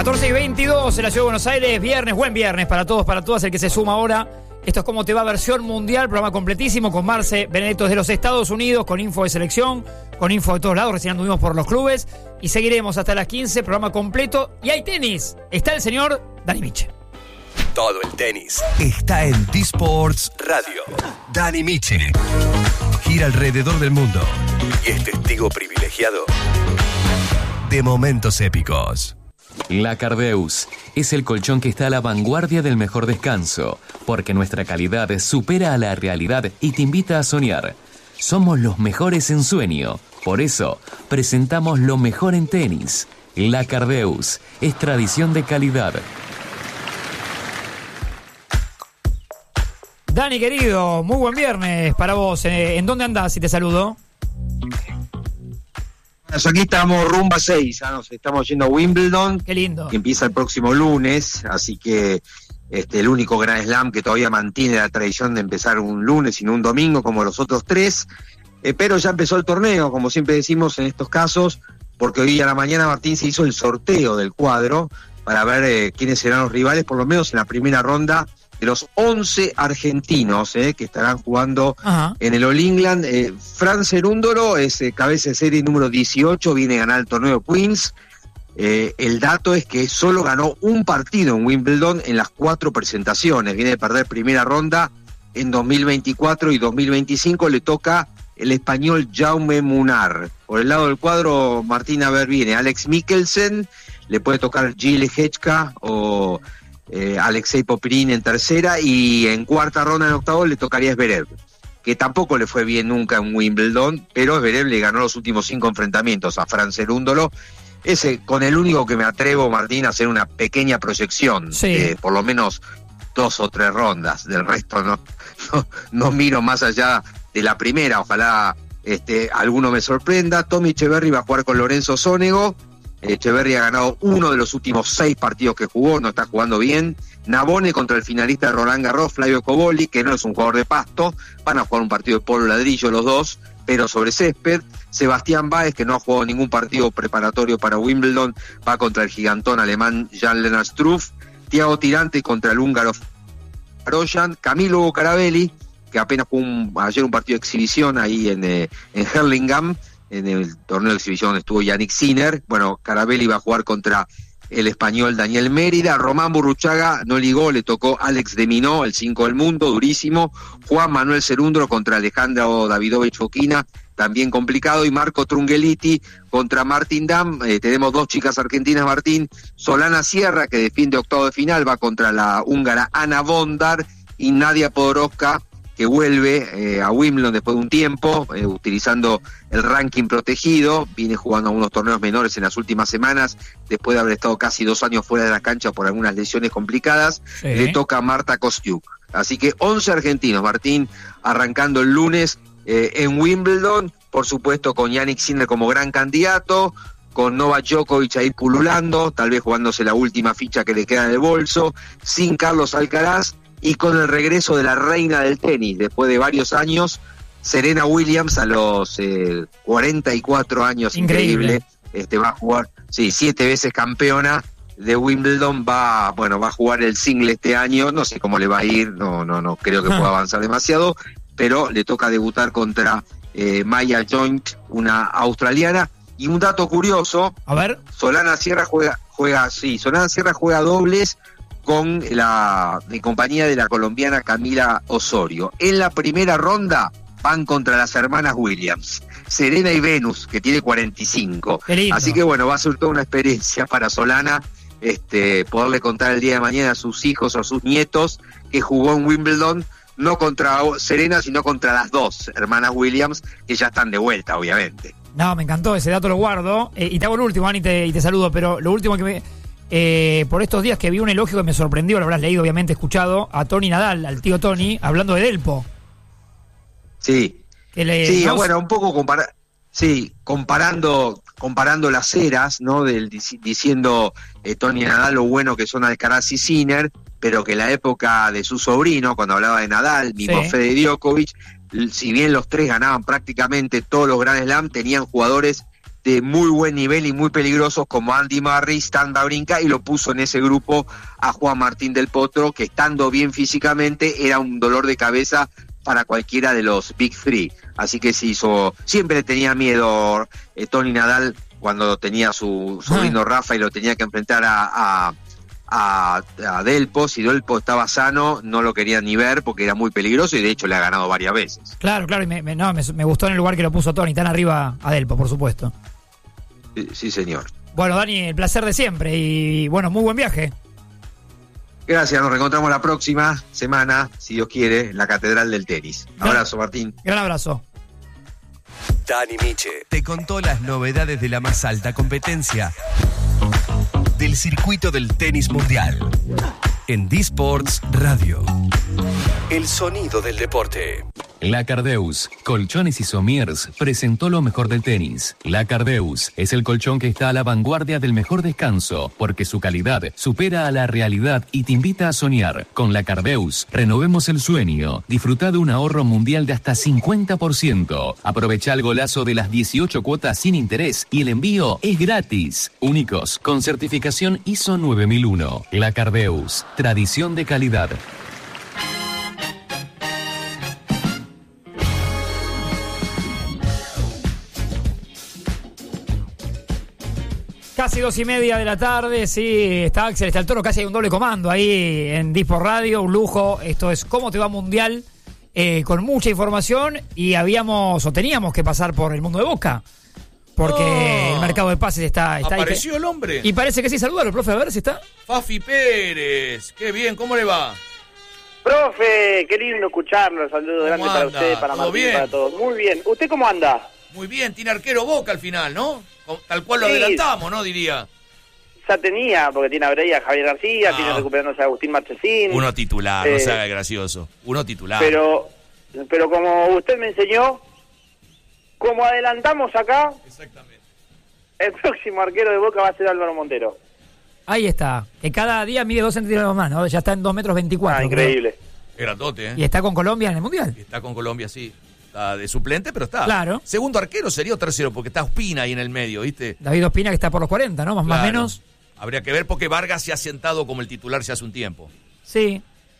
14:22 en la Ciudad de Buenos Aires, viernes, buen viernes para todos, para todas, el que se suma ahora. Esto es Cómo te va, versión mundial, programa completísimo con Marce Benedetto desde los Estados Unidos, con info de selección, con info de todos lados, recién anduvimos por los clubes y seguiremos hasta las 15, programa completo. Y hay tenis, está el señor Dani Miche. Todo el tenis está en T-Sports Radio. Dani Miche gira alrededor del mundo y es testigo privilegiado de momentos épicos. La Cardeus es el colchón que está a la vanguardia del mejor descanso, porque nuestra calidad supera a la realidad y te invita a soñar. Somos los mejores en sueño, por eso presentamos lo mejor en tenis. La Cardeus es tradición de calidad. Dani, querido, muy buen viernes para vos. ¿En dónde andás, si te saludo? Aquí estamos rumba 6, nos estamos yendo a Wimbledon. Qué lindo. Que empieza el próximo lunes, así que el único Grand Slam que todavía mantiene la tradición de empezar un lunes y no un domingo como los otros tres, pero ya empezó el torneo, como siempre decimos en estos casos, porque hoy a la mañana Martín se hizo el sorteo del cuadro para ver quiénes serán los rivales, por lo menos en la primera ronda, de los 11 argentinos que estarán jugando en el All England. Fran Cerúndolo es cabeza de serie número 18, viene a ganar el torneo de Queens. El dato es que solo ganó un partido en Wimbledon en las 4 presentaciones, viene de perder primera ronda en 2024 y 2025, le toca el español Jaume Munar. Por el lado del cuadro, Martín, a ver, viene Alex Mikkelsen, le puede tocar Gilles Hečka o Alexei Popyrin en tercera, y en cuarta ronda, en octavo, le tocaría a Zverev, que tampoco le fue bien nunca en Wimbledon, pero Zverev le ganó los últimos 5 enfrentamientos a Fran Cerúndolo. Ese con el único que me atrevo, Martín, a hacer una pequeña proyección, por lo menos 2 o 3 rondas. Del resto no miro más allá de la primera. Ojalá alguno me sorprenda. Tommy Echeverry va a jugar con Lorenzo Sonego. Echeverry ha ganado 1 de los últimos 6 partidos que jugó, no está jugando bien. Navone contra el finalista de Roland Garros, Flavio Coboli, que no es un jugador de pasto, van a jugar un partido de polo ladrillo los dos, pero sobre césped. Sebastián Báez, que no ha jugado ningún partido preparatorio para Wimbledon, va contra el gigantón alemán Jan-Lennart Struff. Thiago Tirante contra el húngaro Rojan. Camilo Bucarabelli, que apenas jugó ayer un partido de exhibición ahí en Hurlingham, en el torneo de exhibición donde estuvo Yannick Sinner. Bueno, Carabelli va a jugar contra el español Daniel Mérida. Román Burruchaga no ligó, le tocó Alex de Minó, el 5 del mundo, durísimo. Juan Manuel Cerúndolo contra Alejandro Davidovich Fokina, también complicado. Y Marco Trungelliti contra Martín Dam. Tenemos 2 chicas argentinas, Martín. Solana Sierra, que defiende octavo de final, va contra la húngara Ana Bondar. Y Nadia Podoroska, que vuelve a Wimbledon después de un tiempo, utilizando el ranking protegido. Viene jugando algunos torneos menores en las últimas semanas, después de haber estado casi 2 años fuera de la cancha por algunas lesiones complicadas. Le toca a Marta Kostyuk. Así que 11 argentinos, Martín, arrancando el lunes en Wimbledon, por supuesto con Yannick Sinner como gran candidato, con Novak Djokovic ahí pululando, tal vez jugándose la última ficha que le queda en el bolso, sin Carlos Alcaraz, y con el regreso de la reina del tenis, después de varios años, Serena Williams, a los 44 años, increíble. Va a jugar, 7 veces campeona de Wimbledon, va a jugar el single este año, no sé cómo le va a ir, no creo que pueda avanzar demasiado, pero le toca debutar contra Maya Joint, una australiana. Y un dato curioso, a ver, Solana Sierra juega dobles con en compañía de la colombiana Camila Osorio. En la primera ronda van contra las hermanas Williams, Serena y Venus, que tiene 45. Así que bueno, va a ser toda una experiencia para Solana, poderle contar el día de mañana a sus hijos o a sus nietos que jugó en Wimbledon, no contra Serena, sino contra las 2 hermanas Williams, que ya están de vuelta, obviamente. No, me encantó, ese dato lo guardo. Y te hago el último, Ani, y te saludo, pero lo último que por estos días que vi un elogio que me sorprendió, lo habrás leído, obviamente, escuchado, a Tony Nadal, al tío Tony, hablando de Delpo. Sí, bueno, un poco comparando las eras, ¿no? Diciendo Tony Nadal lo bueno que son Alcaraz y Sinner, pero que la época de su sobrino, cuando hablaba de Nadal, mismo Fede Djokovic, si bien los 3 ganaban prácticamente todos los Grand Slam, tenían jugadores de muy buen nivel y muy peligrosos como Andy Murray, Stan Wawrinka, y lo puso en ese grupo a Juan Martín del Potro, que estando bien físicamente era un dolor de cabeza para cualquiera de los Big Three. Así que siempre tenía miedo Tony Nadal cuando tenía su sobrino Rafa y lo tenía que enfrentar a Delpo. Si Delpo estaba sano, no lo quería ni ver porque era muy peligroso y de hecho le ha ganado varias veces. Claro, y me gustó en el lugar que lo puso Tony, tan arriba a Delpo, por supuesto. Sí, señor. Bueno, Dani, el placer de siempre y bueno, muy buen viaje. Gracias, nos reencontramos la próxima semana, si Dios quiere, en la Catedral del Tenis. Abrazo, Martín. Gran abrazo. Dani Miche te contó las novedades de la más alta competencia del circuito del tenis mundial en D-Sports Radio. El sonido del deporte. La Cardeus, Colchones y Somiers, presentó lo mejor del tenis. La Cardeus es el colchón que está a la vanguardia del mejor descanso, porque su calidad supera a la realidad y te invita a soñar. Con La Cardeus, renovemos el sueño. Disfruta de un ahorro mundial de hasta 50%. Aprovecha el golazo de las 18 cuotas sin interés y el envío es gratis. Únicos, con certificación ISO 9001. La Cardeus, tradición de calidad. Casi 2:30 de la tarde, sí, está Axel, está el Toro, casi hay un doble comando ahí en Dispo Radio, un lujo. Esto es ¿Cómo te va Mundial? Con mucha información y teníamos que pasar por el mundo de Boca, porque el mercado de pases está apareció ahí, el hombre. Y parece que sí, salúdalo, profe, a ver si está. Fafi Pérez, qué bien, ¿cómo le va? Profe, qué lindo escucharlo, saludo grande para usted, para Martín, bien? para todos. Muy bien, ¿usted cómo anda? Muy bien, tiene arquero Boca al final, ¿no? Tal cual lo Sí. adelantamos, ¿no? Diría. Ya tenía, porque tiene a Breya, Javier García, tiene recuperándose a Agustín Marchesín. Uno titular, no se haga gracioso. Uno titular. Pero como usted me enseñó, como adelantamos acá, Exactamente. el próximo arquero de Boca va a ser Álvaro Montero. Ahí está, que cada día mide 2 centímetros más, ¿no? Ya está en 2,24 metros. Increíble. Grandote, ¿eh? Y está con Colombia en el Mundial. Y está con Colombia, sí. Está de suplente, pero está. Claro. Segundo arquero sería o tercero, porque está Ospina ahí en el medio, ¿viste? David Ospina, que está por los 40, ¿no? Más o Claro. menos. Habría que ver porque Vargas se ha sentado como el titular ya hace un tiempo. Sí.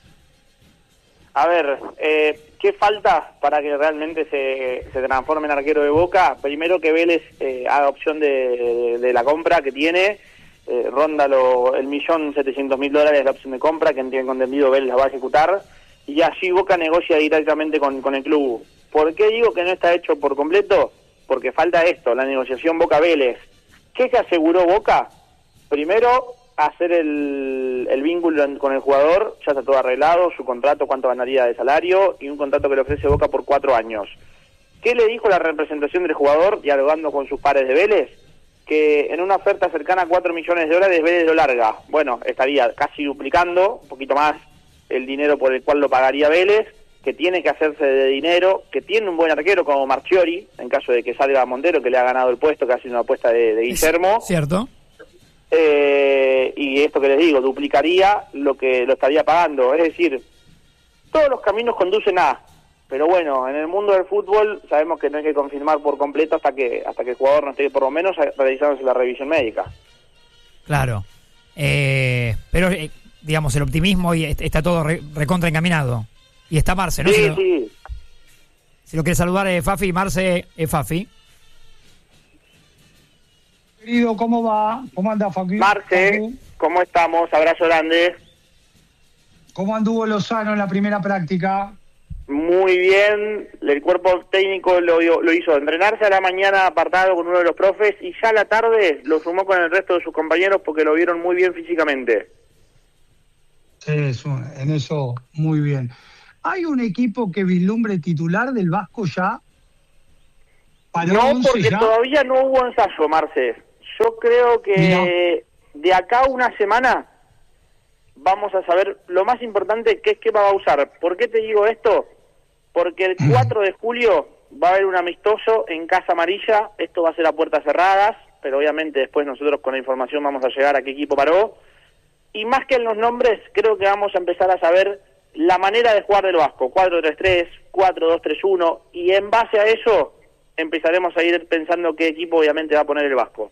A ver, ¿qué falta para que realmente se transforme en arquero de Boca? Primero que Vélez haga opción de la compra que tiene, ronda el $1.700.000 la opción de compra, que tiene entendido Vélez la va a ejecutar, y allí Boca negocia directamente con el club. ¿Por qué digo que no está hecho por completo? Porque falta esto, la negociación Boca-Vélez. ¿Qué se aseguró Boca? Primero, hacer el vínculo con el jugador, ya está todo arreglado, su contrato, cuánto ganaría de salario, y un contrato que le ofrece Boca por 4 años. ¿Qué le dijo la representación del jugador, dialogando con sus pares de Vélez? Que en una oferta cercana a $4 millones Vélez lo larga. Bueno, estaría casi duplicando, un poquito más, el dinero por el cual lo pagaría Vélez, que tiene que hacerse de dinero, que tiene un buen arquero como Marchiori, en caso de que salga Montero, que le ha ganado el puesto, que ha sido una apuesta de Guillermo. Cierto. Y esto que les digo, duplicaría lo que lo estaría pagando. Es decir, todos los caminos conducen a... Pero bueno, en el mundo del fútbol sabemos que no hay que confirmar por completo hasta que el jugador no esté por lo menos realizándose la revisión médica. Claro. Pero, digamos, el optimismo y está todo recontra encaminado. Y está Marce, ¿no? Sí, sí. Si lo quiere saludar, Fafi, Marce, Fafi. Querido, ¿cómo va? ¿Cómo anda, Facu? Marce, ¿cómo estamos? Abrazo grande. ¿Cómo anduvo Lozano en la primera práctica? Muy bien, el cuerpo técnico lo hizo entrenarse a la mañana apartado con uno de los profes y ya a la tarde lo sumó con el resto de sus compañeros porque lo vieron muy bien físicamente. Sí, en eso muy bien. ¿Hay un equipo que vislumbre titular del Vasco ya? No, porque ya todavía no hubo ensayo, Marce. Yo creo que de acá a una semana vamos a saber lo más importante, que es qué va a usar. ¿Por qué te digo esto? Porque el 4 de julio va a haber un amistoso en Casa Amarilla. Esto va a ser a puertas cerradas, pero obviamente después nosotros con la información vamos a llegar a qué equipo paró. Y más que en los nombres, creo que vamos a empezar a saber la manera de jugar del Vasco. 4-3-3, 4-2-3-1, y en base a eso empezaremos a ir pensando qué equipo obviamente va a poner el Vasco.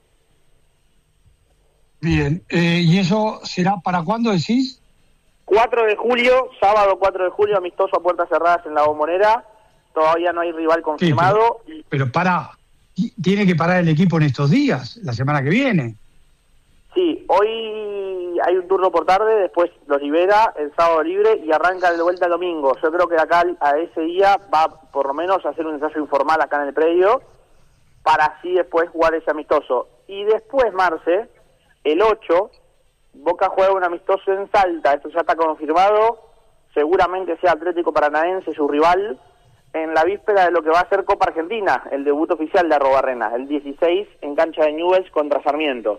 Bien, ¿y eso será para cuándo decís? 4 de julio, sábado 4 de julio, amistoso a puertas cerradas en la Bombonera. Todavía no hay rival confirmado. Sí, pero tiene que parar el equipo en estos días, la semana que viene. Sí, hoy hay un turno por tarde, después los libera, el sábado libre y arranca de vuelta el domingo. Yo creo que acá a ese día va por lo menos a hacer un ensayo informal acá en el predio para así después jugar ese amistoso. Y después, Marce, el 8, Boca juega un amistoso en Salta, esto ya está confirmado, seguramente sea Atlético Paranaense su rival, en la víspera de lo que va a ser Copa Argentina, el debut oficial de Arrobarrena, el 16 en cancha de Newell's contra Sarmiento.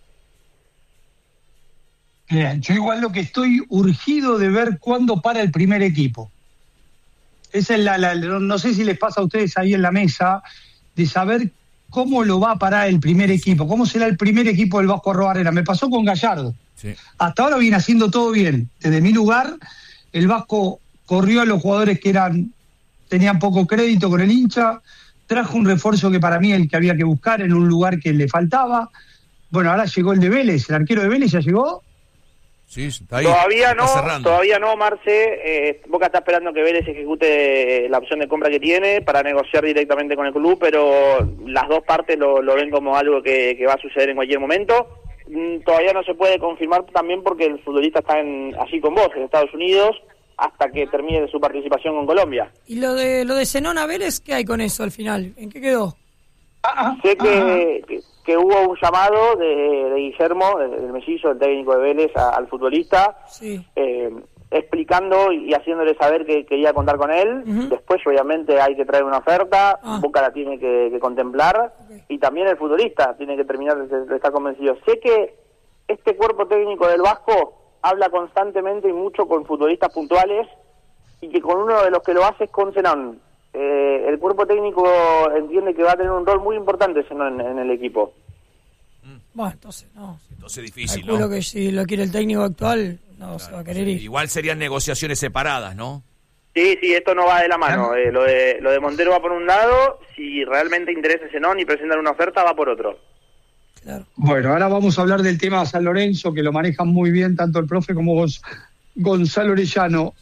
Bien, yo igual lo que estoy urgido de ver cuándo para el primer equipo. Esa es no sé si les pasa a ustedes ahí en la mesa, de saber cómo lo va a parar el primer equipo, cómo será el primer equipo del Vasco Arrobarrena. Me pasó con Gallardo. Sí. Hasta ahora viene haciendo todo bien. Desde mi lugar, el Vasco corrió a los jugadores que tenían poco crédito con el hincha, trajo un refuerzo que para mí el que había que buscar en un lugar que le faltaba. Bueno, ahora llegó el de Vélez, el arquero de Vélez ya llegó. Sí, está ahí. Todavía no, Marce. Boca está esperando que Vélez ejecute la opción de compra que tiene para negociar directamente con el club, pero las dos partes lo ven como algo que va a suceder en cualquier momento. Todavía no se puede confirmar también porque el futbolista está allí con vos, en Estados Unidos, hasta que termine su participación con Colombia. ¿Y lo de Zenón a Vélez, qué hay con eso al final? ¿En qué quedó? Sé que hubo un llamado de Guillermo, del mellizo, el técnico de Vélez, al futbolista, sí, explicando y haciéndole saber que quería contar con él. Uh-huh. Después, obviamente, hay que traer una oferta, Boca la tiene que contemplar, y también el futbolista tiene que terminar de estar convencido. Sé que este cuerpo técnico del Vasco habla constantemente y mucho con futbolistas puntuales, y que con uno de los que lo hace es con Zenón. El cuerpo técnico entiende que va a tener un rol muy importante en el equipo. Bueno, entonces no. Entonces difícil, calculo, ¿no? Que si lo quiere el técnico actual, no se va a querer ir. Igual serían negociaciones separadas, ¿no? Sí, esto no va de la mano. Lo de Montero va por un lado, si realmente interesa Zenón y presentan una oferta, va por otro. Claro. Bueno, ahora vamos a hablar del tema San Lorenzo, que lo manejan muy bien tanto el profe como Gonzalo Orellano.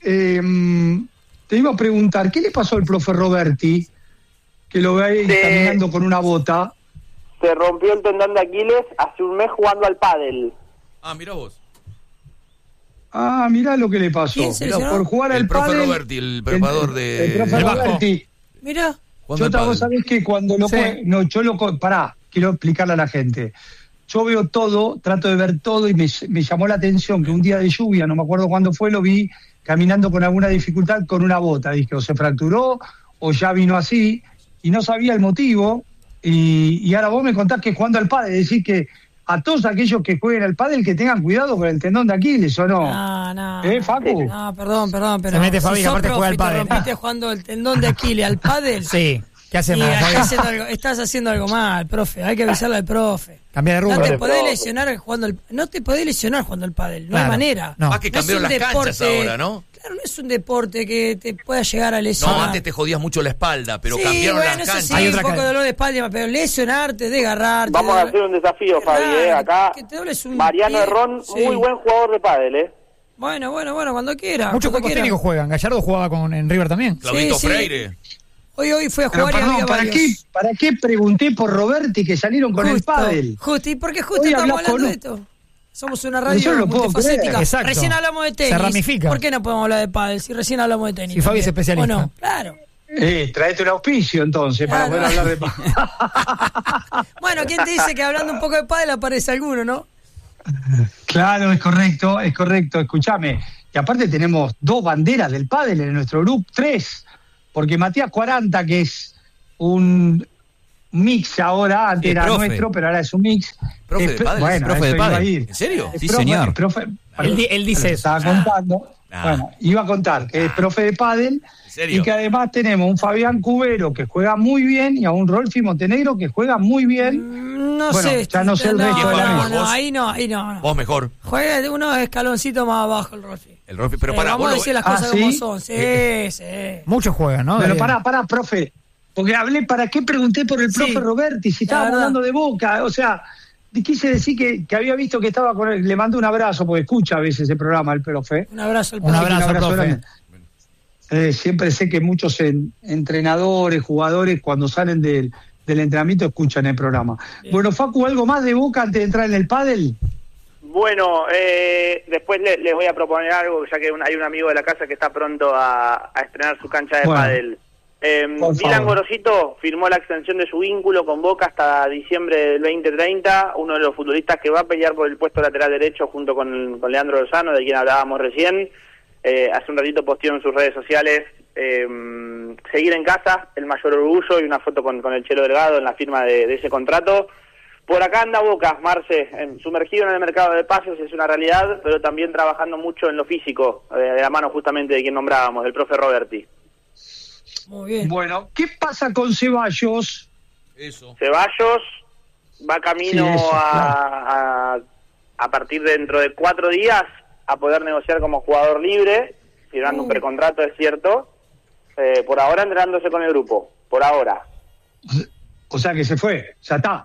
Te iba a preguntar, ¿qué le pasó al profe Roberti, que lo ve ahí caminando con una bota? Se rompió el tendón de Aquiles hace un mes jugando al pádel. Mirá vos. Mirá lo que le pasó. Por jugar al pádel. El profe Roberti, el preparador el profe Roberti. Mirá. Vos sabés que cuando lo pará, quiero explicarle a la gente. Yo veo todo, trato de ver todo, y me llamó la atención que un día de lluvia, no me acuerdo cuándo fue, lo vi caminando con alguna dificultad con una bota. Dije, o se fracturó o ya vino así, y no sabía el motivo. Y ahora vos me contás que jugando al pádel, decís que a todos aquellos que jueguen al pádel que tengan cuidado con el tendón de Aquiles, ¿o no? No. Facu? No, perdón, pero se mete Fabi, si que aparte juega al pádel. rompiste jugando el tendón de Aquiles al pádel. Sí. ¿Qué hace mal? Estás haciendo algo mal, profe. Hay que avisarle al profe. Cambia de rubro. No te podés lesionar jugando el pádel. No hay manera. Más que cambiaron las canchas ahora, ¿no? Claro, no es un deporte que te pueda llegar a lesionar. No, antes te jodías mucho la espalda, pero cambiaron las canchas. Sí, hay un poco de dolor de espalda, pero lesionarte, desgarrarte. Vamos a hacer un desafío, Fabi, acá. Mariano Herrón, muy buen jugador de pádel, Bueno, cuando quiera. Muchos cuerpos técnicos juegan. Gallardo jugaba en River también. Claudito Freire. Hoy fue a jugar y había varios. ¿Para qué pregunté por Roberti que salieron con el pádel? ¿Y por qué justo estamos hablando de esto? Somos una radio multifacética. Recién hablamos de tenis. Se ramifica. ¿Por qué no podemos hablar de pádel si recién hablamos de tenis? Si Fabi es especialista. ¿O no? Claro. Traete un auspicio entonces para poder hablar de pádel. Bueno, ¿quién te dice que hablando un poco de pádel aparece alguno, no? Claro, es correcto. Escúchame. Y aparte tenemos 2 banderas del pádel en nuestro grupo, 3. Porque Matías 40, que es un mix ahora, antes era nuestro, pero ahora es un mix. Profe de pádel, profe de pádel. ¿En serio? Sí, señor. Él dice eso. Estaba contando. Bueno, iba a contar que es profe de pádel. Y que además tenemos un Fabián Cubero que juega muy bien y a un Rolfi Montenegro que juega muy bien. No sé. Ya no sé el resto de la mesa. No, ahí no. Vos mejor. Juega de unos escaloncitos más abajo el Rolfi. Pero vamos a decir las cosas como son. Sí. Muchos juegan, ¿no? Pero pará, profe. Porque ¿para qué pregunté por el profe Roberti? Si estábamos hablando de Boca, o sea, quise decir que había visto que estaba con él. Le mandé un abrazo, porque escucha a veces el programa el profe. Un abrazo al profe. Un abrazo, profe. Siempre sé que muchos entrenadores, jugadores, cuando salen del entrenamiento escuchan el programa. Bien. Bueno, Facu, ¿algo más de Boca antes de entrar en el pádel? Bueno, después les voy a proponer algo, ya que hay un amigo de la casa que está pronto a estrenar su cancha de pádel. Dylan Gorosito firmó la extensión de su vínculo con Boca hasta diciembre del 2030, uno de los futbolistas que va a pelear por el puesto lateral derecho junto con Leandro Lozano, de quien hablábamos recién. Hace un ratito posteó en sus redes sociales seguir en casa, el mayor orgullo, y una foto con el Chelo Delgado en la firma de ese contrato. Por acá anda Boca, Marce, sumergido en el mercado de pases, es una realidad, pero también trabajando mucho en lo físico, de la mano justamente de quien nombrábamos, del profe Roberti. Muy bien. Bueno, ¿qué pasa con Ceballos? Ceballos va camino a partir de dentro de 4 días a poder negociar como jugador libre, firmando un precontrato, es cierto, por ahora entrenándose con el grupo, por ahora. O sea que se fue, ya está.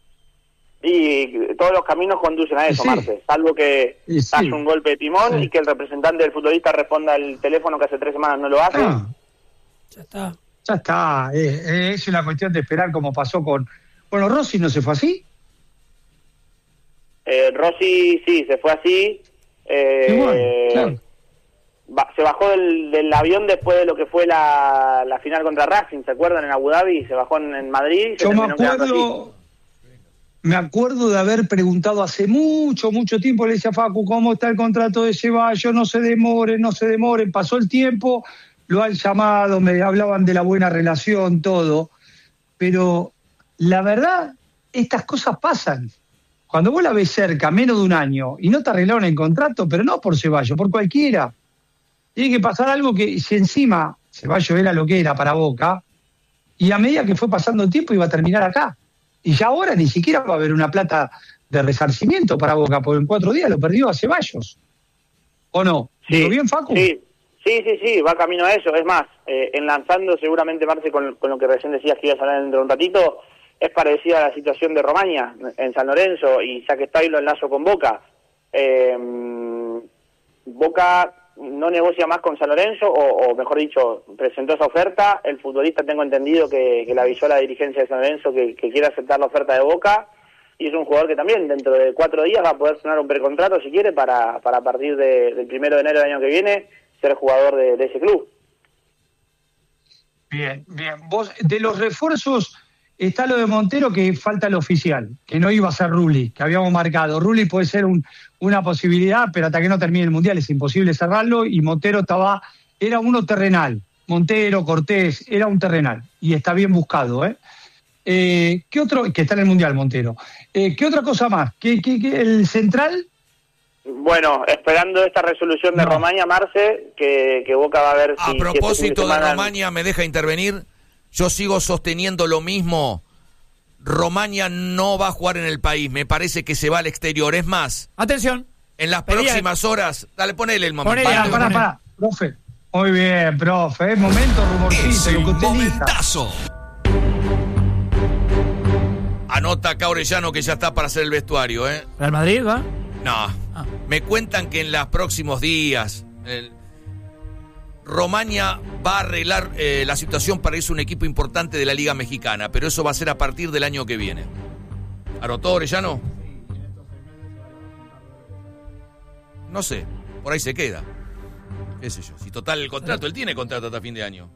Y todos los caminos conducen a eso, Marce, salvo que hace un golpe de timón y que el representante del futbolista responda al teléfono que hace 3 semanas no lo hace. Ya está. Es una cuestión de esperar, como pasó con... Bueno, Rossi no se fue así. Rossi sí, se fue así. Claro. Se bajó del avión después de lo que fue la final contra Racing, ¿se acuerdan? En Abu Dhabi, se bajó en Madrid. Yo me acuerdo de haber preguntado hace mucho tiempo, le decía a Facu, ¿cómo está el contrato de Ceballos? No se demoren. Pasó el tiempo, lo han llamado, me hablaban de la buena relación, todo. Pero la verdad, estas cosas pasan. Cuando vos la ves cerca, menos de un año, y no te arreglaron el contrato, pero no por Ceballos, por cualquiera. Tiene que pasar algo que, si encima Ceballos era lo que era para Boca, y a medida que fue pasando el tiempo iba a terminar acá. Y ya ahora ni siquiera va a haber una plata de resarcimiento para Boca, porque en 4 días lo perdió a Ceballos. ¿O no? ¿Digo bien, Facu? Sí, va camino a eso. Es más, enlazando seguramente, Marce, con lo que recién decías que ibas a hablar dentro de un ratito, es parecida a la situación de Romaña en San Lorenzo, y ya que está ahí lo enlazo con Boca. Boca no negocia más con San Lorenzo, o mejor dicho, presentó esa oferta. El futbolista, tengo entendido que le avisó a la dirigencia de San Lorenzo que quiere aceptar la oferta de Boca, y es un jugador que también dentro de 4 días va a poder firmar un precontrato, si quiere, para a partir del 1 de enero del año que viene ser jugador de ese club. Bien. Vos, de los refuerzos, está lo de Montero, que falta el oficial, que no iba a ser Rulli, que habíamos marcado. Rulli puede ser una posibilidad, pero hasta que no termine el Mundial es imposible cerrarlo, y Montero era uno terrenal. Montero, Cortés, era un terrenal, y está bien buscado, ¿Qué otro? Que está en el Mundial, Montero. ¿Qué otra cosa más? ¿Qué el central? Bueno, esperando esta resolución de Romaña, Marce, que Boca va a ver si... A propósito de Romaña, ¿me deja intervenir? Yo sigo sosteniendo lo mismo. Romaña no va a jugar en el país. Me parece que se va al exterior. Es más, atención, en las próximas horas... Dale, ponele el momento. Pará, profe. Muy bien, profe. Es momento rumorcito. Es un momentazo. Anota acá Orellano que ya está para hacer el vestuario, ¿Real Madrid va? No. Me cuentan que en los próximos días Romaña va a arreglar la situación para irse un equipo importante de la Liga Mexicana, pero eso va a ser a partir del año que viene. ¿Anotó Orellano? No sé, por ahí se queda. ¿Qué sé yo? Si total el contrato, él tiene contrato hasta fin de año.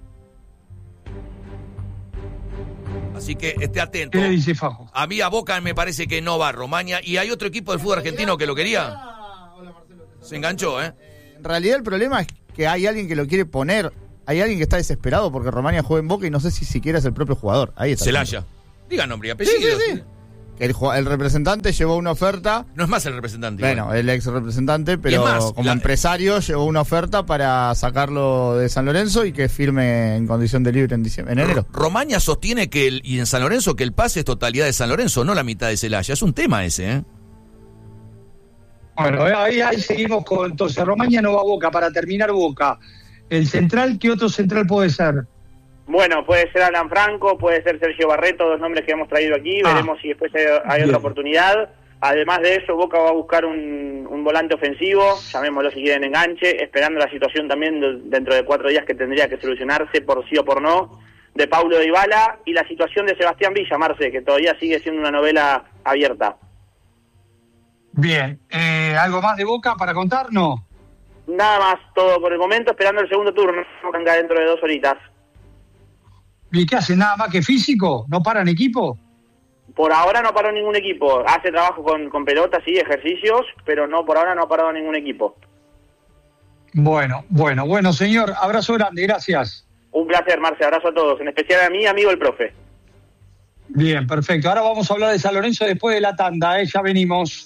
Así que esté atento. ¿Qué le dice Fajo? A mí a Boca me parece que no va a Romaña. Y hay otro equipo del fútbol argentino que lo quería. Se enganchó, En realidad el problema es que hay alguien que lo quiere poner. Hay alguien que está desesperado porque Romaña juega en Boca y no sé si siquiera es el propio jugador. Ahí está. Celaya. Diga nombre y apellido. Sí. El representante llevó una oferta. No es más el representante. Bueno, igual. El ex representante, pero como empresario llevó una oferta para sacarlo de San Lorenzo y que firme en condición de libre en enero. Romaña sostiene y en San Lorenzo que el pase es totalidad de San Lorenzo, no la mitad de Celaya. Es un tema ese, Bueno, ahí seguimos con... Entonces, Romaña no va a Boca. Para terminar, Boca. El central, ¿qué otro central puede ser? Bueno, puede ser Alan Franco, puede ser Sergio Barreto, 2 nombres que hemos traído aquí, veremos si después hay otra oportunidad. Además de eso, Boca va a buscar un volante ofensivo, llamémoslo si quieren enganche, esperando la situación también dentro de 4 días que tendría que solucionarse por sí o por no, de Paulo Dybala, y la situación de Sebastián Villa, Marce, que todavía sigue siendo una novela abierta. Bien, ¿algo más de Boca para contarnos? Nada más, todo por el momento, esperando el segundo turno, arranca dentro de 2 horitas. ¿Y qué hace? ¿Nada más que físico? ¿No paran equipo? Por ahora no paró ningún equipo. Hace trabajo con pelotas, sí, ejercicios, pero no, por ahora no ha parado ningún equipo. Bueno, señor. Abrazo grande, gracias. Un placer, Marce. Abrazo a todos, en especial a mi amigo el profe. Bien, perfecto. Ahora vamos a hablar de San Lorenzo después de la tanda, Ya venimos.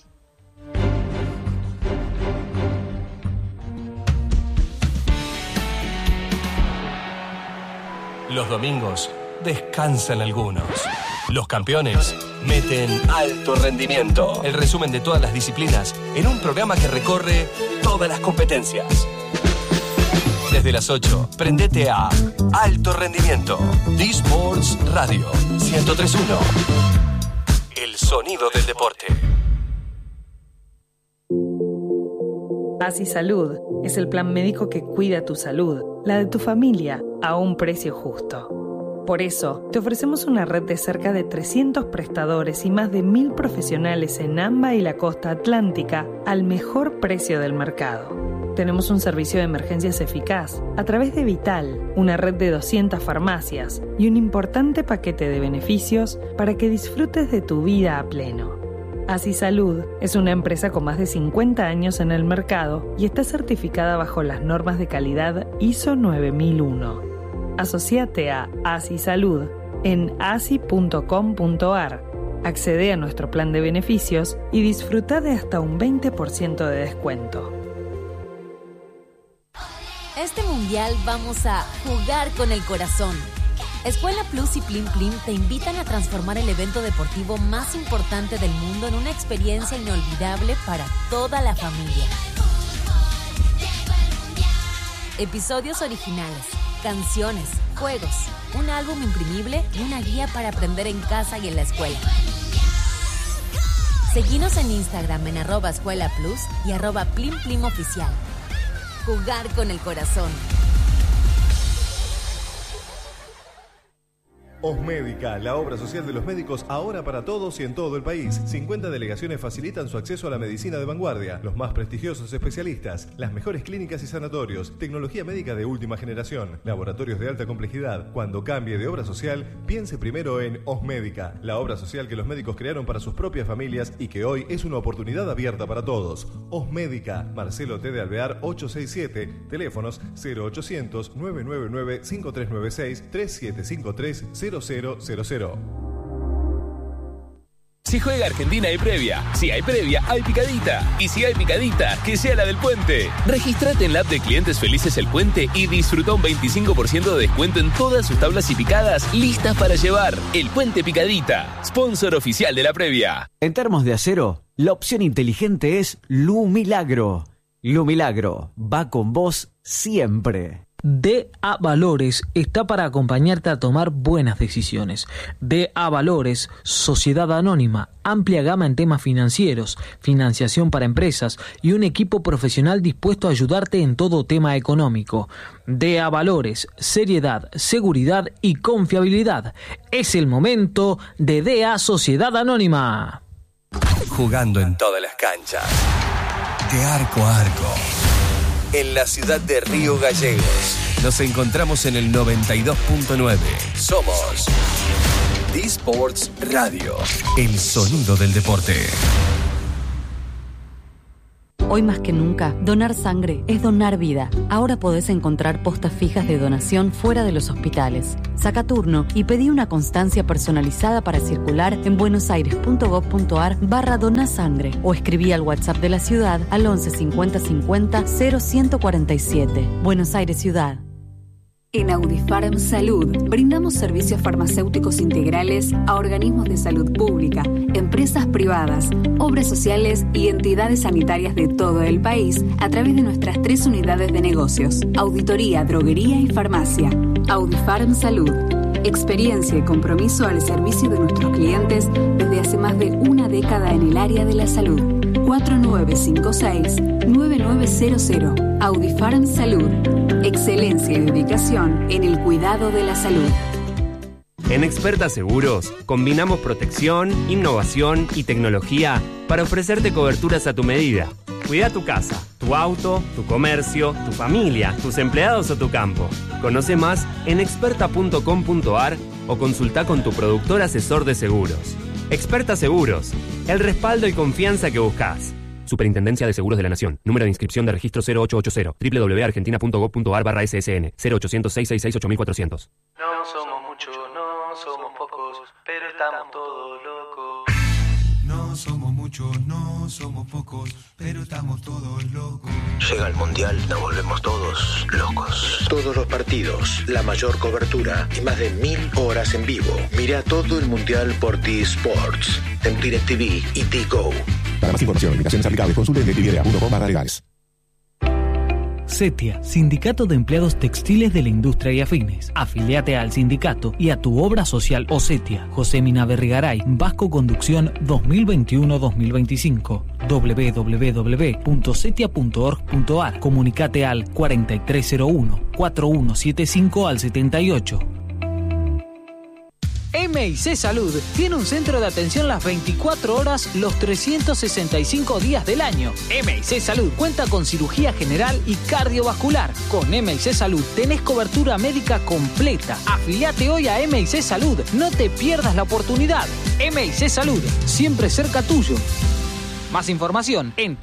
Los domingos descansan algunos. Los campeones meten alto rendimiento. El resumen de todas las disciplinas en un programa que recorre todas las competencias. Desde las 8, prendete a Alto Rendimiento. D-Sports Radio 103.1. El sonido del deporte. ASI Salud es el plan médico que cuida tu salud, la de tu familia, a un precio justo. Por eso, te ofrecemos una red de cerca de 300 prestadores y más de 1.000 profesionales en AMBA y la costa atlántica al mejor precio del mercado. Tenemos un servicio de emergencias eficaz a través de Vital, una red de 200 farmacias y un importante paquete de beneficios para que disfrutes de tu vida a pleno. ASI Salud es una empresa con más de 50 años en el mercado y está certificada bajo las normas de calidad ISO 9001. Asociate a ASI Salud en asi.com.ar. Accede a nuestro plan de beneficios y disfruta de hasta un 20% de descuento. Este mundial vamos a jugar con el corazón. Escuela Plus y Plim Plim te invitan a transformar el evento deportivo más importante del mundo en una experiencia inolvidable para toda la familia. Episodios originales, canciones, juegos, un álbum imprimible y una guía para aprender en casa y en la escuela. Seguinos en Instagram en @escuelaplus y @plimplimoficial. Jugar con el corazón. Osmédica, la obra social de los médicos ahora para todos y en todo el país. 50 delegaciones facilitan su acceso a la medicina de vanguardia, los más prestigiosos especialistas, las mejores clínicas y sanatorios, tecnología médica de última generación, laboratorios de alta complejidad. Cuando cambie de obra social, piense primero en Osmédica, la obra social que los médicos crearon para sus propias familias y que hoy es una oportunidad abierta para todos. Osmédica, Marcelo T. de Alvear 867, teléfonos 0800 999 5396 3753 0000. Si juega Argentina hay previa, si hay previa hay picadita, y si hay picadita, que sea la del Puente. Registrate en la app de Clientes Felices El Puente y disfruta un 25% de descuento en todas sus tablas y picadas listas para llevar. El Puente Picadita, sponsor oficial de la previa. En Termos de Acero, la opción inteligente es Lu Milagro. Lu Milagro va con vos siempre. DA Valores está para acompañarte a tomar buenas decisiones. DA Valores, sociedad anónima, amplia gama en temas financieros, financiación para empresas y un equipo profesional dispuesto a ayudarte en todo tema económico. DA Valores, seriedad, seguridad y confiabilidad. Es el momento de DA Sociedad Anónima. Jugando en todas las canchas, de arco a arco. En la ciudad de Río Gallegos. Nos encontramos en el 92.9. Somos D-Sports Radio, el sonido del deporte. Hoy más que nunca, donar sangre es donar vida. Ahora podés encontrar postas fijas de donación fuera de los hospitales. Saca turno y pedí una constancia personalizada para circular en buenosaires.gov.ar/donasangre o escribí al WhatsApp de la ciudad al 11 50 50 0147. Buenos Aires Ciudad. En Audifarm Salud brindamos servicios farmacéuticos integrales a organismos de salud pública, empresas privadas, obras sociales y entidades sanitarias de todo el país a través de nuestras 3 unidades de negocios: auditoría, droguería y farmacia. Audifarm Salud. Experiencia y compromiso al servicio de nuestros clientes desde hace más de una década en el área de la salud. 4956-9900. Audifarm Salud. Excelencia y dedicación en el cuidado de la salud. En Experta Seguros, combinamos protección, innovación y tecnología para ofrecerte coberturas a tu medida. Cuida tu casa, tu auto, tu comercio, tu familia, tus empleados o tu campo. Conoce más en experta.com.ar o consulta con tu productor asesor de seguros. Experta Seguros, el respaldo y confianza que buscas. Superintendencia de Seguros de la Nación. Número de inscripción de registro 0880. www.argentina.gov.ar/SSN. 0800-666-8400. No somos muchos, no somos pocos, pero estamos todos locos. No somos muchos, no somos pocos, pero estamos todos locos. Llega el Mundial, nos volvemos todos locos. Todos los partidos, la mayor cobertura y más de 1000 horas en vivo. Mira todo el Mundial por T-Sports, en DirecTV y T-Go. Para más información, invitaciones aplicables, consulte en DirecTV.com/legales. CETIA, Sindicato de Empleados Textiles de la Industria y Afines. Afiliate al sindicato y a tu obra social o CETIA. José Mina Berrigaray, Vasco Conducción 2021-2025. www.cetia.org.ar. Comunicate al 4301-4175 al 78. MIC Salud tiene un centro de atención las 24 horas, los 365 días del año. MIC Salud cuenta con cirugía general y cardiovascular. Con MIC Salud tenés cobertura médica completa. Afiliate hoy a MIC Salud. No te pierdas la oportunidad. MIC Salud, siempre cerca tuyo. Más información en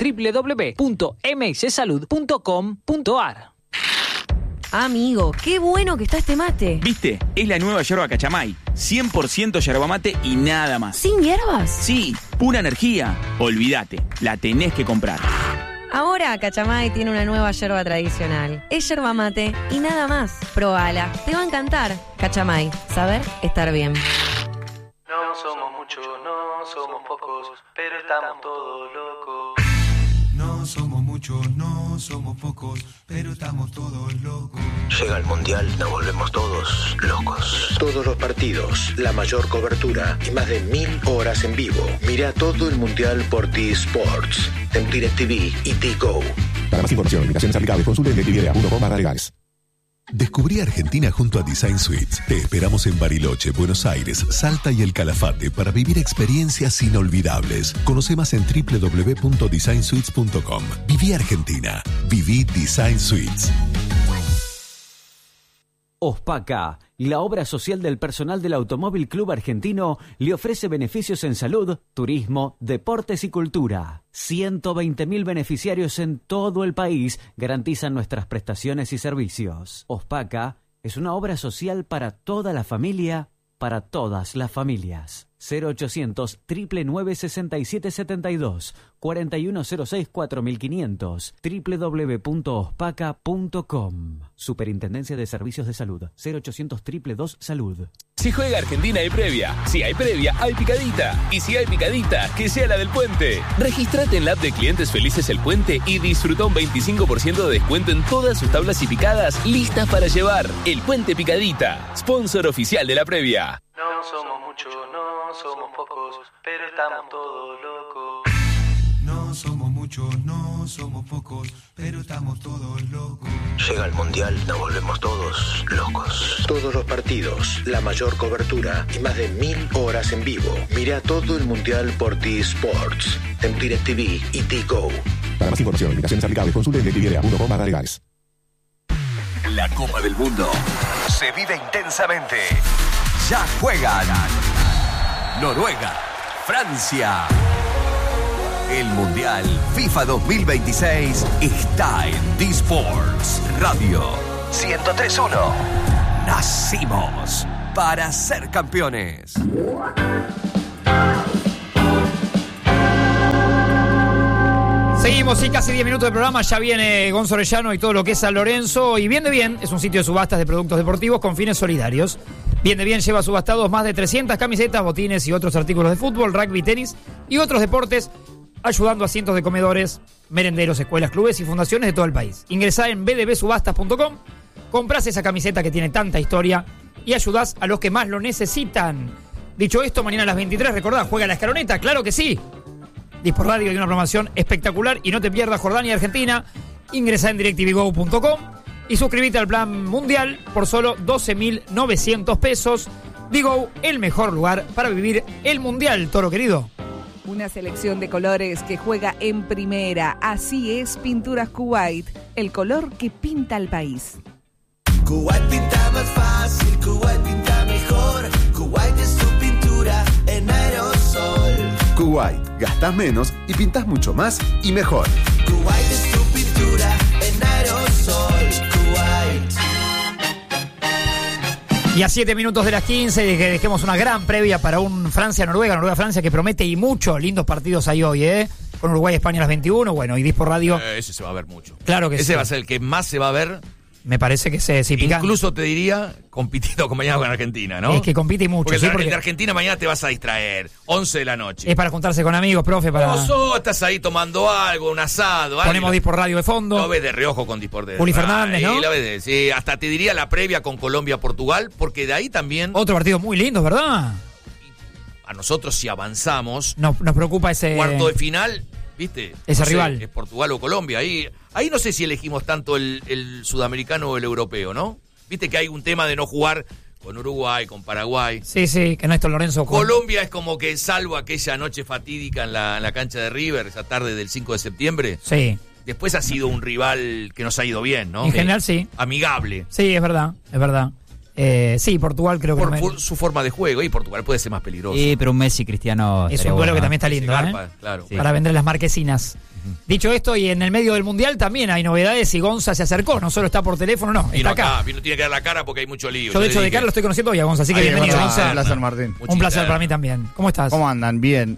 www.micsalud.com.ar. Amigo, qué bueno que está este mate. ¿Viste? Es la nueva yerba Cachamay. 100% yerba mate y nada más. ¿Sin hierbas? Sí, pura energía. Olvídate, la tenés que comprar. Ahora Cachamay tiene una nueva yerba tradicional. Es yerba mate y nada más. Probala, te va a encantar. Cachamay, saber estar bien. No somos muchos, no somos pocos, pero estamos todos locos. No somos muchos, no somos pocos, pero estamos todos locos. Llega el Mundial, nos volvemos todos locos. Todos los partidos, la mayor cobertura y más de 1000 horas en vivo. Mira todo el Mundial por T-Sports, en DirecTV y T-Go. Para más información, invitaciones aplicables, consulte en DirecTV.com/legales. Descubrí Argentina junto a Design Suites. Te esperamos en Bariloche, Buenos Aires, Salta y El Calafate para vivir experiencias inolvidables. Conoce más en www.designsuites.com. Viví Argentina. Viví Design Suites. OSPACA, la obra social del personal del Automóvil Club Argentino, le ofrece beneficios en salud, turismo, deportes y cultura. 120.000 beneficiarios en todo el país garantizan nuestras prestaciones y servicios. OSPACA es una obra social para toda la familia, para todas las familias. 0800 999 6772 4106 4500 www.ospaca.com. Superintendencia de Servicios de Salud. 0800 222 Salud. Si juega Argentina hay previa. Si hay previa, hay picadita. Y si hay picadita, que sea la del Puente. Regístrate en la app de Clientes Felices El Puente y disfruta un 25% de descuento en todas sus tablas y picadas listas para llevar. El Puente Picadita, sponsor oficial de la previa. No somos muchos, no somos pocos, pero estamos todos locos. No somos muchos, no somos pocos, pero estamos todos locos. Llega el Mundial, nos volvemos todos locos. Todos los partidos, la mayor cobertura y más de 1000 horas en vivo. Mira todo el Mundial por T-Sports, en DirecTV y T-Go. Para más información, invitaciones aplicables, consulte en DirecTV.com/legales. La Copa del Mundo se vive intensamente. Ya juegan Noruega, Francia. El Mundial FIFA 2026 está en T-Sports Radio 103.1. Nacimos para ser campeones. Seguimos, sí, casi 10 minutos de programa. Ya viene Gonzo Orellano y todo lo que es San Lorenzo. Y Bien de Bien es un sitio de subastas de productos deportivos con fines solidarios. Bien de Bien lleva subastados más de 300 camisetas, botines y otros artículos de fútbol, rugby, tenis y otros deportes, ayudando a cientos de comedores, merenderos, escuelas, clubes y fundaciones de todo el país. Ingresá en bdbsubastas.com, comprás esa camiseta que tiene tanta historia y ayudás a los que más lo necesitan. Dicho esto, mañana a las 23, recordá, juega la escaloneta, claro que sí. Dispor Radio hay una programación espectacular y no te pierdas Jordania y Argentina. Ingresá en directvgo.com y suscríbete al plan mundial por solo 12.900 pesos. Digo, el mejor lugar para vivir el mundial, Toro querido. Una selección de colores que juega en primera. Así es Pinturas Kuwait, el color que pinta el país. Kuwait pinta más fácil, Kuwait pinta mejor. Kuwait es tu pintura en aerosol. Kuwait, gastás menos y pintás mucho más y mejor. Kuwait es tu pintura en aerosol. Kuwait. Y a 7 minutos de las 15, que dejemos una gran previa para un Francia-Noruega, Noruega-Francia, que promete y mucho. Lindos partidos hay hoy, con Uruguay-España a las 21, bueno, y Dispor Radio. Ese se va a ver mucho. Claro que sí. Ese va a ser el que más se va a ver. Me parece que sí, picante. Incluso te diría, compitiendo con mañana con Argentina, ¿no? Es que compite mucho. Porque, sí, porque en Argentina mañana te vas a distraer, 11 de la noche. Es para juntarse con amigos, profe, para... Estás ahí tomando algo, un asado. Ponemos Dispor Radio de fondo. Lo ves de reojo con Dispor de Juli Fernández, ¿no? Sí, hasta te diría la previa con Colombia-Portugal, porque de ahí también... Otro partido muy lindo, ¿verdad? A nosotros, si avanzamos... Nos preocupa ese... Cuarto de final... ¿Viste? Ese rival. Es Portugal o Colombia. Ahí no sé si elegimos tanto el sudamericano o el europeo, ¿no? Viste que hay un tema de no jugar con Uruguay, con Paraguay. Sí, que Néstor Lorenzo... Colombia es como que, salvo aquella noche fatídica en la cancha de River, esa tarde del 5 de septiembre. Sí. Después ha sido un rival que nos ha ido bien, ¿no? En general, sí. Amigable. Sí, es verdad. Sí, Portugal creo que... Por su forma de juego, y Portugal puede ser más peligroso. Sí, pero un Messi Cristiano... Es un duelo que también está lindo, Garpa, claro. Sí. Para vender las marquesinas. Dicho esto, y en el medio del Mundial también hay novedades y Gonza se acercó, no solo está por teléfono, no, está acá. Tiene que dar la cara porque hay mucho lío. Yo de hecho de cara lo estoy conociendo hoy a Gonza, así que bienvenido, Gonza. Un placer, Martín. Un placer para mí también. ¿Cómo estás? ¿Cómo andan? Bien.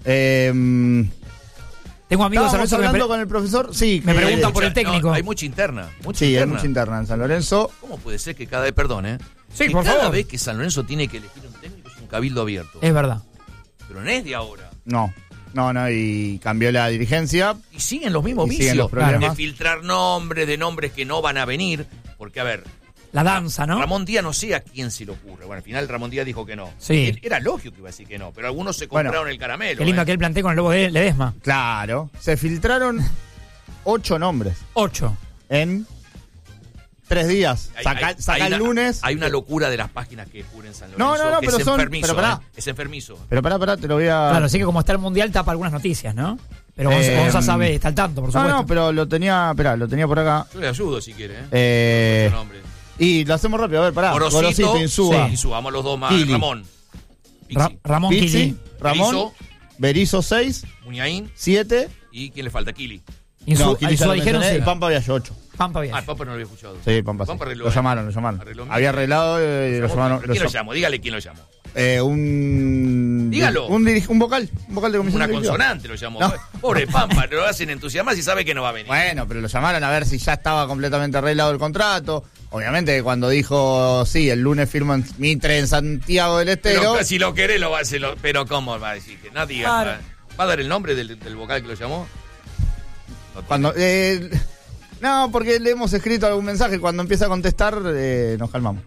Tengo amigos en San Lorenzo hablando con el profesor, sí. Me preguntan por el técnico. Hay mucha interna. Hay mucha interna en San Lorenzo. ¿Cómo puede ser que cada vez, perdón, Sí, por favor. Cada vez que San Lorenzo tiene que elegir un técnico es un cabildo abierto? Es verdad. Pero no es de ahora. No, y cambió la dirigencia. Y siguen los mismos vicios. De filtrar nombres, de nombres que no van a venir. Porque, a ver... La danza, ¿no? Ramón Díaz no sé a quién se le ocurre. Bueno, al final Ramón Díaz dijo que no. Sí. Era lógico que iba a decir que no, pero algunos se compraron el caramelo. Qué lindo aquel plantel con el Lobo de Ledesma. Claro. Se filtraron 8 nombres. 8. En 3 días. Saca el lunes. Hay una locura de las páginas que cubren San Lorenzo. No, pero son... Enfermizo, pero pará. Es enfermizo. Pero pará, te lo voy a... Claro, sí que como está el Mundial tapa algunas noticias, ¿no? Pero Gonza sabe, está al tanto, por supuesto. No, pero lo tenía por acá. Yo le ayudo si quiere, Y lo hacemos rápido, a ver, pará. Gorosito, Insúa. Sí. Vamos los dos más. Kili. Ramón. Kili. Ramón. Berizzo 6. Muñain. 7. ¿Y quién le falta? Kili. Kili ya lo mencioné. Pampa Viallo 8. Pampa Viallo. Pampa no lo había escuchado. Sí, Pampa. Lo llamaron. Había arreglado y lo llamaron. ¿Quién lo llamó? Dígale quién lo llamó. Dígalo. Un vocal de comisión. Una consonante lo llamó. No. Pobre Pampa, lo hacen entusiasmar y sabe que no va a venir. Bueno, pero lo llamaron a ver si ya estaba completamente arreglado el contrato. Obviamente cuando dijo, sí, el lunes firman Mitre en Santiago del Estero. Pero si lo querés, lo va a hacer. Pero ¿cómo va a decir? Que nadie claro. ¿Va a dar el nombre del vocal que lo llamó? Cuando... no, porque le hemos escrito algún mensaje. Cuando empieza a contestar, nos calmamos.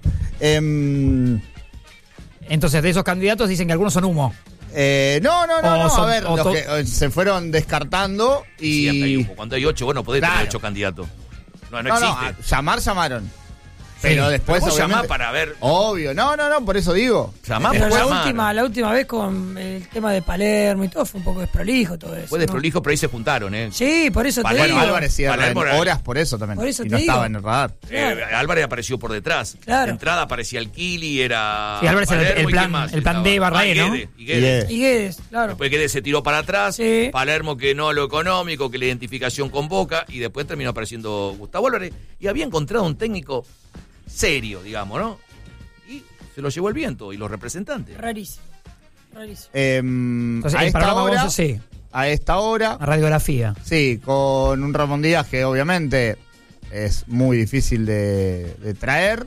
Entonces, de esos candidatos dicen que algunos son humo. No. A ver, los que se fueron descartando y... Siempre hay humo. Cuando hay 8, bueno, podés tener 8 candidatos. No existe. Llamaron. Pero sí, después, pero obviamente... llamá para ver... Obvio, no, por eso digo. Llamá pero por la última vez con el tema de Palermo y todo fue un poco desprolijo todo eso. Fue desprolijo, pero ahí se juntaron, Sí, por eso Palermo, te digo. Álvarez sí, horas por eso también. Por eso y no estaba en el radar. Claro. Álvarez apareció por detrás. Claro. De entrada aparecía el Kili, era... Sí, Álvarez Palermo, el plan de Barraé, ¿no? Y Guedes, claro. Después Guedes se tiró para atrás. Sí. Palermo que no lo económico, que la identificación con Boca. Y después terminó apareciendo Gustavo Álvarez. Y había encontrado un técnico... serio, digamos, ¿no? Y se lo llevó el viento y los representantes. Rarísimo. Entonces, a esta hora, sí. a esta hora. La radiografía. Sí, con un Ramón Díaz que obviamente es muy difícil de traer.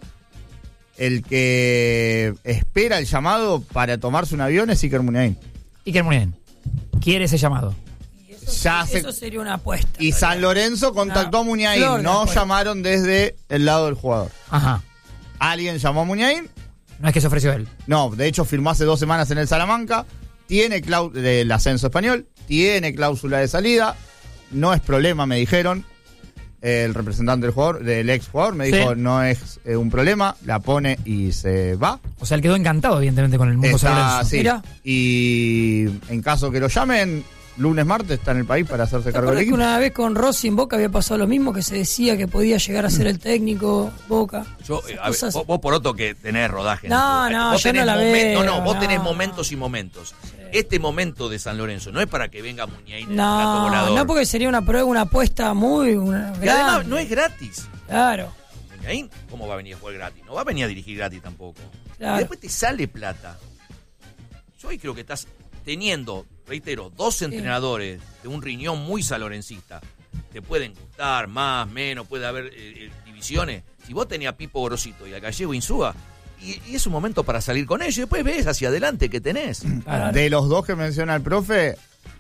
El que espera el llamado para tomarse un avión es Iker Muniain. Iker Muniain quiere ese llamado. Eso sería una apuesta. Y San Lorenzo contactó a Muniain, no llamaron desde el lado del jugador. Ajá. Alguien llamó a Muniain. No es que se ofreció él. No, de hecho firmó hace 2 semanas en el Salamanca. Tiene del ascenso español, tiene cláusula de salida. No es problema, me dijeron. El representante del jugador, del ex jugador, me dijo, no es un problema, la pone y se va. O sea, él quedó encantado, evidentemente, con el mundo San Lorenzo. Sí. Mira. Y en caso que lo llamen, lunes, martes está en el país para hacerse cargo del equipo. Una vez con Rossi en Boca había pasado lo mismo, que se decía que podía llegar a ser el técnico Boca. Vos por otro que tenés rodaje. No, yo no la veo. Vos tenés momentos y momentos. Sí. Este momento de San Lorenzo no es para que venga Muniain en plato volador. No, porque sería una apuesta muy grande. Y además no es gratis. Claro. Muniain, ¿cómo va a venir a jugar gratis? No va a venir a dirigir gratis tampoco. Claro. Y después te sale plata. Yo hoy creo que estás teniendo, reitero, 2 entrenadores de un riñón muy sanlorencista. Te pueden gustar más, menos, puede haber divisiones. Si vos tenías a Pipo Gorosito y a Gallego Insúa, y es un momento para salir con ellos. Después ves hacia adelante que tenés. De los 2 que menciona el profe,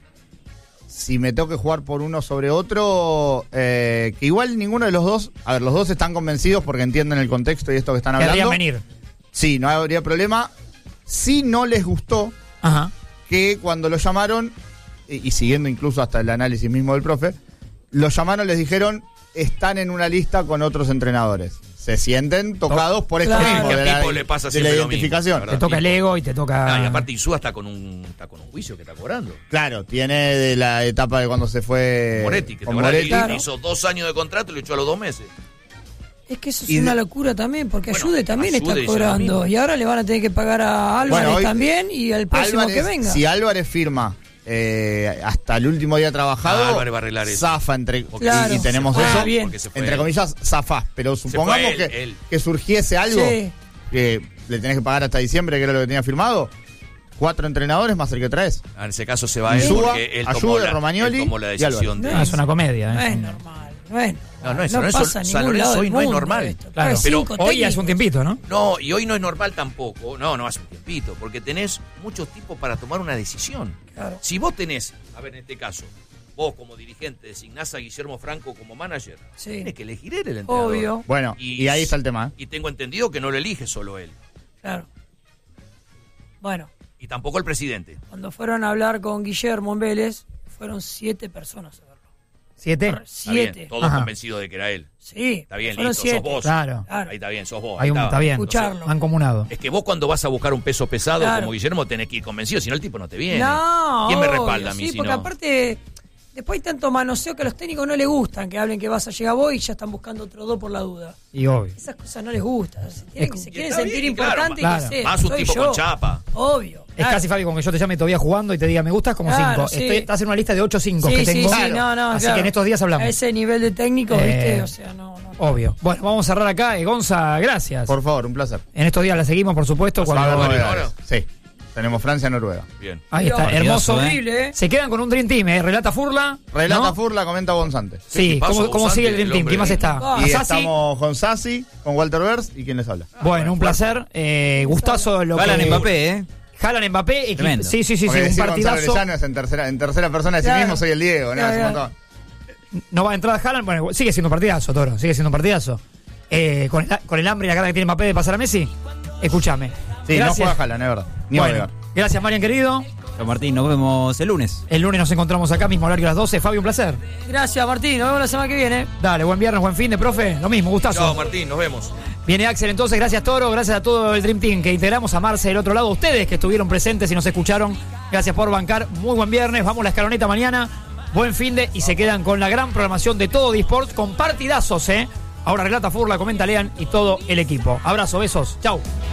si me tengo que jugar por uno sobre otro, que igual ninguno de los 2, a ver, los 2 están convencidos porque entienden el contexto y esto que están hablando. Querrían venir. Sí, no habría problema. Si no les gustó que cuando lo llamaron, y siguiendo incluso hasta el análisis mismo del profe, lo llamaron, les dijeron, están en una lista con otros entrenadores. Se sienten tocados por esto mismo, de la identificación. Mismo, te toca el ego y te toca... y aparte Insúa está con un juicio que está cobrando. Claro, tiene de la etapa de cuando se fue... Moretti, que hizo 2 años de contrato y lo echó a los 2 meses. Es que eso es una locura también, porque Ayude también está cobrando. Y ahora le van a tener que pagar a Álvarez también y al próximo Álvarez, que venga. Si Álvarez firma hasta el último día trabajado, Álvarez va a arreglar eso. Zafa y tenemos eso, bien. entre comillas, zafás. Pero supongamos que surgiese algo que le tenés que pagar hasta diciembre, que era lo que tenía firmado. 4 entrenadores más el que traes. En ese caso se va él, porque él tomó la decisión de... es una comedia. No es normal. No pasa en ningún lado hoy no es normal. Claro, pero hoy hace un tiempito, ¿no? No, y hoy no es normal tampoco. No hace un tiempito, porque tenés muchos tipos para tomar una decisión. Claro. Si vos tenés, a ver, en este caso, vos como dirigente designás a Guillermo Franco como manager, tenés que elegir él el entrenador. Obvio. Bueno, y ahí está el tema. Y tengo entendido que no lo elige solo él. Claro. Bueno. Y tampoco el presidente. Cuando fueron a hablar con Guillermo en Vélez, fueron 7 personas a verlo. 7. 7. Todos convencidos de que era él. Sí. Está bien, listo, 7. Sos vos. Claro. Ahí está bien, sos vos. Está bien. Escucharlo. Han comunado. Es que vos cuando vas a buscar un peso pesado como Guillermo tenés que ir convencido, si no el tipo no te viene. No. ¿Quién me respalda a mí? Sí, si porque no? aparte, después hay tanto manoseo que a los técnicos no les gustan que hablen que vas a llegar vos y ya están buscando otro 2 por la duda. Y obvio. Esas cosas no les gustan. Se quieren sentir importantes y que sea. Más un tipo con chapa. Obvio. Es casi, Fabi, con que yo te llame todavía jugando y te diga, me gustas como 5. Sí. Estás en una lista de 8 5 que tengo. Así que en estos días hablamos. A ese nivel de técnico, ¿viste? O sea, no. Obvio. Bueno, vamos a cerrar acá. Gonza, gracias. Por favor, un placer. En estos días la seguimos, por supuesto. Sí. Tenemos Francia-Noruega. Bien. Ahí está, hermoso. Se quedan con un Dream Team, Relata Furla. Furla, comenta Bonzante. Sí, ¿cómo sigue el Dream Team? ¿Quién más está? Y estamos con Sassi, con Walter Vers y quién les habla. Bueno, un placer. Gustazo lo Haaland Mbappé, Haaland Mbappé. Sí, un partidazo. En tercera persona de sí mismo soy el Diego. No va a entrar Haaland. Bueno, sigue siendo un partidazo, Toro. Sigue siendo un partidazo. Con el hambre y la cara que tiene Mbappé de pasar a Messi, escúchame. Sí, gracias. No juega Haaland, es verdad. Bueno, gracias, Marian, querido. Chao, Martín, nos vemos el lunes. El lunes nos encontramos acá, mismo horario a las 12. Fabio, un placer. Gracias, Martín. Nos vemos la semana que viene. Dale, buen viernes, buen fin de, profe. Lo mismo, gustazo. Chao, Martín, nos vemos. Viene Axel, entonces, gracias, Toro. Gracias a todo el Dream Team que integramos, a Marce del otro lado. Ustedes que estuvieron presentes y nos escucharon. Gracias por bancar. Muy buen viernes. Vamos a la escaloneta mañana. Buen fin de y se quedan con la gran programación de todo eSports con partidazos, Ahora relata Furla, comenta Lean y todo el equipo. Abrazo, besos. Chau.